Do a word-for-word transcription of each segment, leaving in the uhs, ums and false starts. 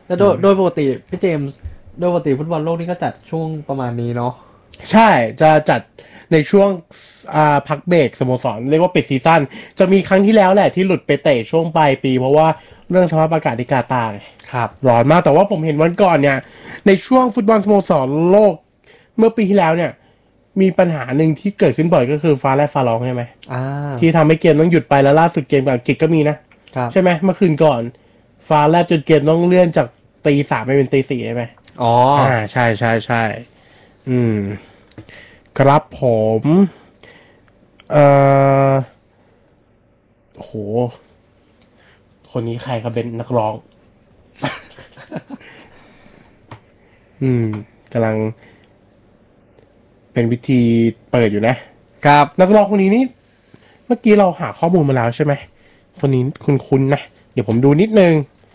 แต่โดยโดยปกติพี่เจมส์โดยปกติฟุตบอลโลกนี่ก็จัดช่วงประมาณนี้เนาะใช่จะจัดในช่วงอ่าพักเบรกสโมสรเรียกว่าปิดซีซั่นจะมีครั้งที่แล้วแหละที่หลุดไปเตะช่วงปลายปีเพราะว่าเรื่องสภาพอากาศที่กาตาร์ครับร้อนมากแต่ว่าผมเห็นวันก่อนเนี่ยในช่วงฟุตบอลสโมสรโลกเมื่อปีที่แล้วเนี่ยมีปัญหาหนึ่งที่เกิดขึ้นบ่อยก็คือฟ้าแลบฟ้าร้องใช่ไหมที่ทำให้เกมต้องหยุดไปแล้วล่าสุดเกมกับอังกฤษก็มีนะใช่ไหมเมื่อคืนก่อนฟ้าแลบจนเกมต้องเลื่อนจากตีสามไปเป็นตีสี่ใช่ไหมอ๋ออ่าใช่ใช่ใช่อืมครับผมเอ่อโหคนนี้ใครครับเป็นนักร้อง อืมกำลังเป็นวิธีเปิดอยู่นะครับนักร้องคนนี้นี่เมื่อกี้เราหาข้อมูลมาแล้วใช่ไหมคนนี้คุ้นๆนะเดี๋ยวผมดูนิดนึง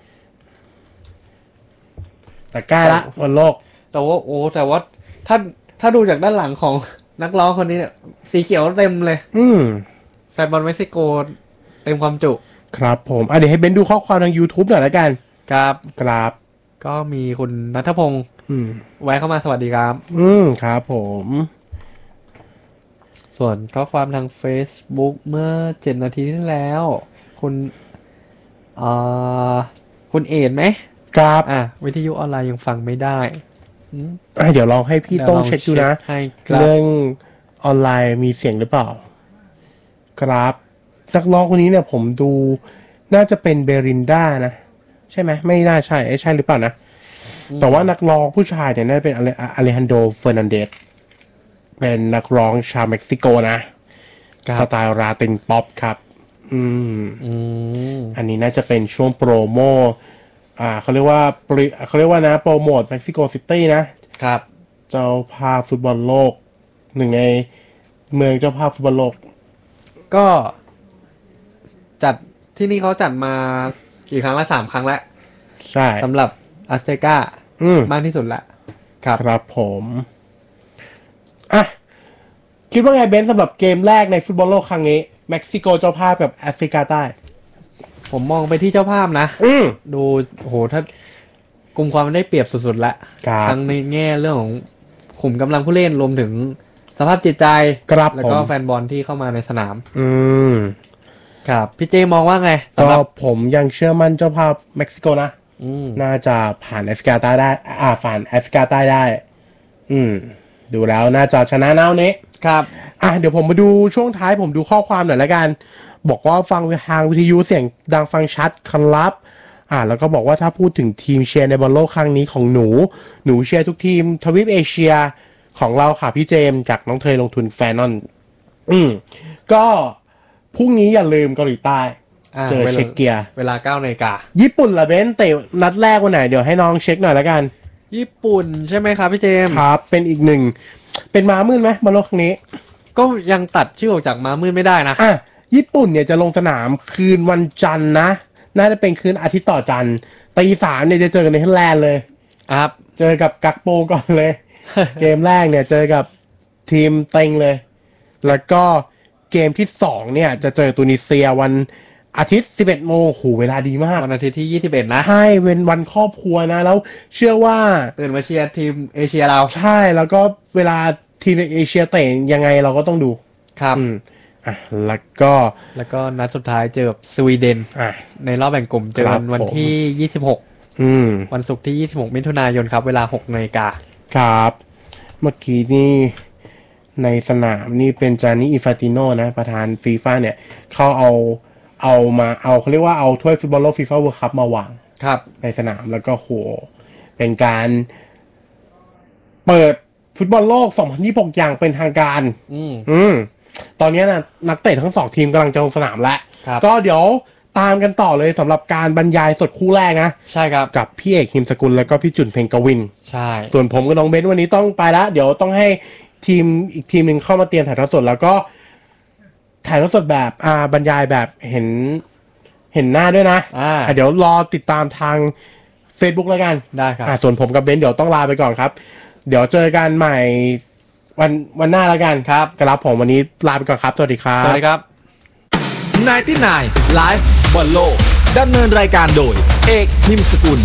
แต่ใกล้ละวันโลกแต่ว่าโอ้แต่ว่าถ้าถ้าดูจากด้านหลังของนักร้องคนนี้เนี่ยสีเขียวเต็มเลยอืมแฟนบอลเม็กซิโกเต็มความจุครับผมอ่ะเดี๋ยวให้เบนดูข้อความทาง YouTube หน่อยแล้วกันครับครับก็มีคุณณัฐพงศ์อืมแวะเข้ามาสวัสดีครับอืมครับผมส่วนข้อความทาง Facebook เมื่อเจ็ดนาทีที่แล้วคุณอ่าคุณเอ็ดไหมครับอ่ะวิทยุออนไลน์ยังฟังไม่ได้เดี๋ยวลองให้พี่โต้งเช็คดูนะเรื่องออนไลน์มีเสียงหรือเปล่าครับนักร้องคนนี้เนี่ยผมดูน่าจะเป็นเบรินด้านะใช่ไหมไม่น่าใช่ใช่หรือเปล่านะแต่ว่านักร้องผู้ชายเนี่ยน่าจะเป็นอเลฮันโดเฟอร์นันเดสเป็นนักร้องชาวเม็กซิโกนะสไตล์ลาตินป๊อปครับอืมอันนี้น่าจะเป็นช่วงโปรโมอ่าเขาเรียกว่าเขาเรียกว่านะโปรโมทเม็กซิโกซิตี้นะครับเจ้าภาพฟุตบอลโลกหนึ่งในเมืองเจ้าภาพฟุตบอลโลกก็จัดที่นี่เขาจัดมากี่ครั้งละสามครั้งแล้วใช่สำหรับอัสเตกามากที่สุดละครับครับผมอ่ะคิดว่าไงเบนสำหรับเกมแรกในฟุตบอลโลกครั้งนี้เม็กซิโกเจ้าภาพกับแอฟริกาใต้ผมมองไปที่เจ้าภาพนะดูโหถ้ากลุ่มความมันได้เปรียบสุดๆละทั้งในแง่เรื่องของขุมกำลังผู้เล่นรวมถึงสภาพจิตใจแล้วก็แฟนบอลที่เข้ามาในสนามอืมครับพี่เจมองว่าไงก็ผมยังเชื่อมั่นเจ้าภาพเม็กซิโกนะน่าจะผ่านแอฟริกาใต้ได้อ่าผ่านแอฟริกาใต้ได้อืมดูแล้วน่าจะชนะแนวนี้ครับอ่ะเดี๋ยวผมมาดูช่วงท้ายผมดูข้อความหน่อยละกันบอกว่าฟังทางวิทยุเสียงดังฟังชัดครับอ่าแล้วก็บอกว่าถ้าพูดถึงทีมเชียร์ในบอลโลกครั้งนี้ของหนูหนูเชียร์ทุกทีมทวีปเอเชียของเราค่ะพี่เจมจากน้องเทยลงทุนแฟนนอนอืมก็พรุ่งนี้อย่าลืมเกาหลีใต้เจอเช็กเกียเวลาเก้านาฬิกาญี่ปุ่นล่ะเบนเตะนัดแรกวันไหนเดี๋ยวให้น้องเช็คหน่อยละกันญี่ปุ่นใช่ไหมครับพี่เจมครับเป็นอีกหนึ่งเป็นม้ามืดไหมบอลโลกครั้งนี้ก็ยังตัดชื่อออกจากม้ามืดไม่ได้นะอ่ะญี่ปุ่นเนี่ยจะลงสนามคืนวันจันทร์นะน่าจะเป็นคืนอาทิตย์ต่อจันทร์ตีสามเนี่ยจะเจอกันในเนเธอร์แลนด์เลยครับเจอกับกักโปก่อนเลย เกมแรกเนี่ยเจอกับทีมเต็งเลยแล้วก็เกมที่สองเนี่ยจะเจอตุนิเซียวันอาทิตย์ สิบเอ็ดโมง โหเวลาดีมากวันอาทิตย์ที่ยี่สิบเอ็ดนะใช่เป็นวันครอบครัวนะแล้วเชื่อว่าตื่นมาเชียร์ทีมเอเชียเราใช่แล้วก็เวลาทีมเอเชียเตะยังไงเราก็ต้องดูครับอ่ะแล้วก็แล้วก็นัดสุดท้ายเจอกับสวีเดนอ่ะในรอบแบ่งกลุ่มเจอกันวันที่ยี่สิบหกอืมวันศุกร์ที่ยี่สิบหกมิถุนายนครับเวลา หกนาฬิกาครับเมื่อกี้นี่ในสนามนี่เป็นจานิอินฟาติโนนะประธานฟีฟ่าเนี่ยเขาเอาเอามาเอาเขาเรียกว่าเอาถ้วยฟุตบอลโลกฟีฟ่าเวิลด์คัพมาวางครับในสนามแล้วก็โหเป็นการเปิดฟุตบอลโลกสองพันยี่สิบหกอย่างเป็นทางการอืมอืมตอนนี้นะนักเตะทั้งสองทีมกำลังจะลงสนามแล้วก็เดี๋ยวตามกันต่อเลยสำหรับการบรรยายสดคู่แรกนะใช่ครับกับพี่เอกหิมสกุลแล้วก็พี่จุนเพ็งกวินใช่ส่วนผมกับน้องเบนวันนี้ต้องไปแล้วเดี๋ยวต้องให้ทีมอีกทีมหนึ่งเข้ามาเตรียมถ่ายทอดสดแล้วก็ถ่ายทอดสดแบบอ่าบรรยายแบบเห็นเห็นหน้าด้วยนะอ่าเดี๋ยวรอติดตามทาง Facebook แล้วกันได้ครับอ่าส่วนผมกับเบนเดี๋ยวต้องลาไปก่อนครับเดี๋ยวเจอกันใหม่วันวันหน้าแล้วกันครับครับผมวันนี้ลาไปก่อนครับสวัสดีครับสวัสดีครับไนน์ตี้ไนน์ Live บอลโลกดำเนินรายการโดยเอกหิมสกุล